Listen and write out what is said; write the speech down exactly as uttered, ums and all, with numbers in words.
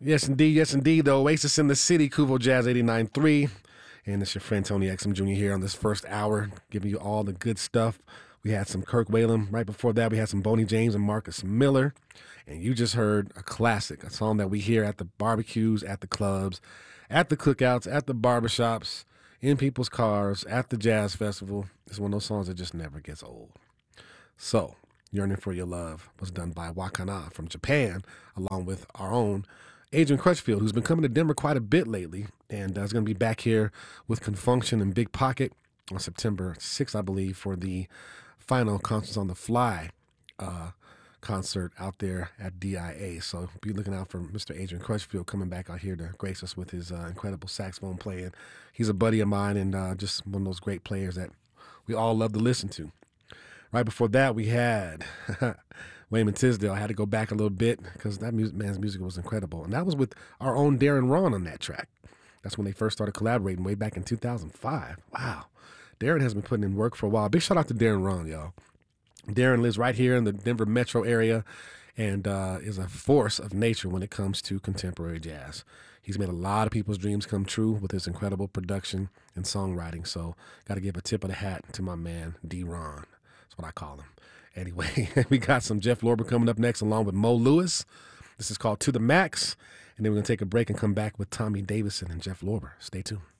Yes, indeed. Yes, indeed. The Oasis in the City, Kuvo Jazz eighty-nine point three. And it's your friend Tony Exum Junior here on this first hour, giving you all the good stuff. We had some Kirk Whalum. Right before that, we had some Boney James and Marcus Miller. And you just heard a classic, a song that we hear at the barbecues, at the clubs, at the cookouts, at the barbershops, in people's cars, at the jazz festival. It's one of those songs that just never gets old. So, Yearning for Your Love was done by Wakana from Japan, along with our own Adrian Crutchfield, who's been coming to Denver quite a bit lately, and uh, is going to be back here with Confunction and Big Pocket on September sixth, I believe, for the final Concerts on the Fly uh, concert out there at D I A. So be looking out for Mister Adrian Crutchfield coming back out here to grace us with his uh, incredible saxophone playing. He's a buddy of mine and uh, just one of those great players that we all love to listen to. Right before that, we had Wayman Tisdale. I had to go back a little bit because that music, man's music was incredible. And that was with our own Darren Ron on that track. That's when they first started collaborating way back in two thousand five. Wow. Darren has been putting in work for a while. Big shout out to Darren Ron, y'all. Darren lives right here in the Denver metro area and uh, is a force of nature when it comes to contemporary jazz. He's made a lot of people's dreams come true with his incredible production and songwriting. So got to give a tip of the hat to my man, D-Ron. That's what I call him. Anyway, we got some Jeff Lorber coming up next along with Mo Lewis. This is called To the Max. And then we're going to take a break and come back with Tommy Davidson and Jeff Lorber. Stay tuned.